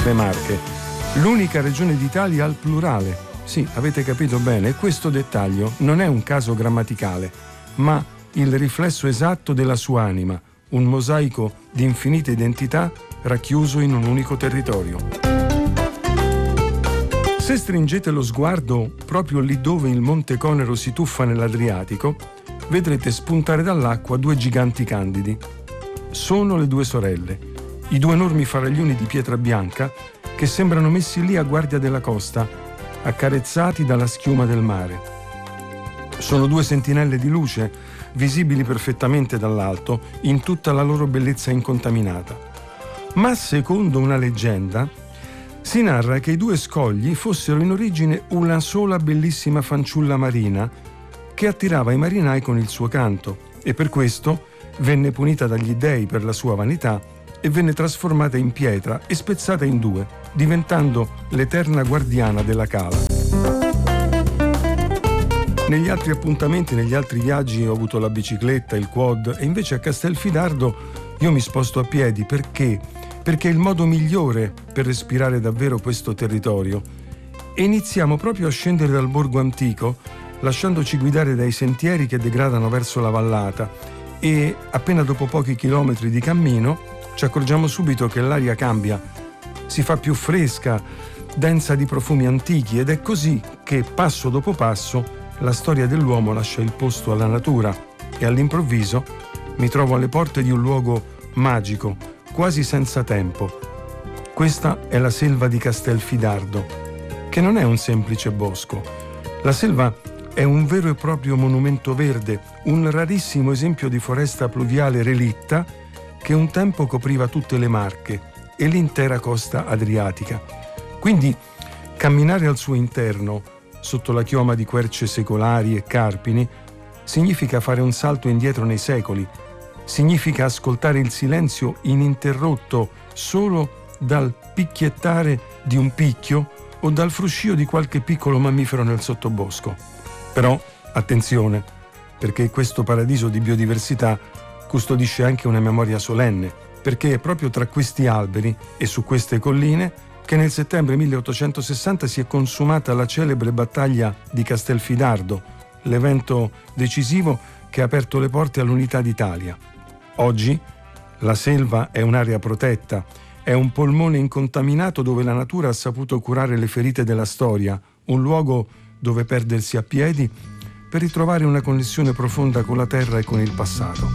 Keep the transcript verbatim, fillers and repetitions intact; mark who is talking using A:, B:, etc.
A: le Marche, l'unica regione d'Italia al plurale. Sì, avete capito bene, questo dettaglio non è un caso grammaticale, ma il riflesso esatto della sua anima, un mosaico di infinite identità racchiuso in un unico territorio. Se stringete lo sguardo proprio lì dove il Monte Conero si tuffa nell'Adriatico, vedrete spuntare dall'acqua due giganti candidi. Sono le due sorelle, i due enormi faraglioni di pietra bianca che sembrano messi lì a guardia della costa, accarezzati dalla schiuma del mare. Sono due sentinelle di luce, visibili perfettamente dall'alto, in tutta la loro bellezza incontaminata. Ma secondo una leggenda, si narra che i due scogli fossero in origine una sola bellissima fanciulla marina che attirava i marinai con il suo canto e per questo venne punita dagli dei per la sua vanità e venne trasformata in pietra e spezzata in due, diventando l'eterna guardiana della cala. Negli altri appuntamenti, negli altri viaggi ho avuto la bicicletta, il quad e invece a Castelfidardo io mi sposto a piedi. Perché? Perché è il modo migliore per respirare davvero questo territorio. E iniziamo proprio a scendere dal borgo antico, lasciandoci guidare dai sentieri che degradano verso la vallata e appena dopo pochi chilometri di cammino ci accorgiamo subito che l'aria cambia, si fa più fresca, densa di profumi antichi ed è così che passo dopo passo la storia dell'uomo lascia il posto alla natura e all'improvviso mi trovo alle porte di un luogo magico, quasi senza tempo. Questa è la selva di Castelfidardo, che non è un semplice bosco. La selva è un vero e proprio monumento verde, un rarissimo esempio di foresta pluviale relitta che un tempo copriva tutte le Marche e l'intera costa adriatica. Quindi camminare al suo interno, sotto la chioma di querce secolari e carpini, significa fare un salto indietro nei secoli, significa ascoltare il silenzio ininterrotto solo dal picchiettare di un picchio o dal fruscio di qualche piccolo mammifero nel sottobosco. Però, attenzione, perché questo paradiso di biodiversità custodisce anche una memoria solenne, perché è proprio tra questi alberi e su queste colline che nel settembre milleottocentosessanta si è consumata la celebre battaglia di Castelfidardo, l'evento decisivo che ha aperto le porte all'unità d'Italia. Oggi la selva è un'area protetta, è un polmone incontaminato dove la natura ha saputo curare le ferite della storia, un luogo dove perdersi a piedi per ritrovare una connessione profonda con la terra e con il passato.